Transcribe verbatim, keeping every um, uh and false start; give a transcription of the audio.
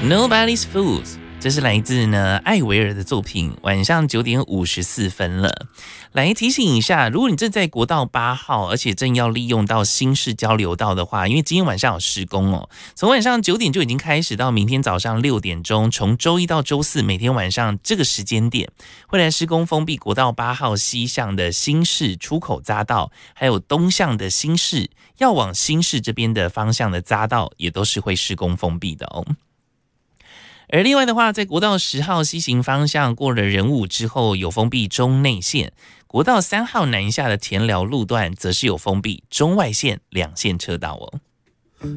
Nobody's Fools， 这是来自呢艾维尔的作品。晚上九点五十四分了，来提醒一下，如果你正在国道八号，而且正要利用到新市交流道的话，因为今天晚上有施工哦，从晚上九点就已经开始，到明天早上六点钟，从周一到周四每天晚上这个时间点会来施工封闭国道八号西向的新市出口匝道，还有东向的新市要往新市这边的方向的匝道也都是会施工封闭的哦。而另外的话，在国道十号西行方向过了仁武之后有封闭中内线，国道三号南下的田寮路段则是有封闭中外线两线车道哦。